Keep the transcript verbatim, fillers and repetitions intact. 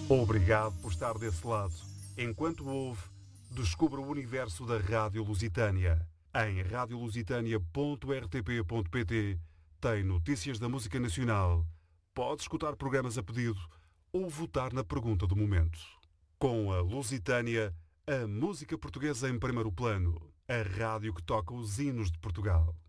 Obrigado por estar desse lado. Enquanto ouve, descubra o universo da Rádio Lusitânia. Em rádio lusitânia ponto r t p ponto p t tem notícias da música nacional, pode escutar programas a pedido ou votar na pergunta do momento. Com a Lusitânia, a música portuguesa em primeiro plano. A rádio que toca os hinos de Portugal.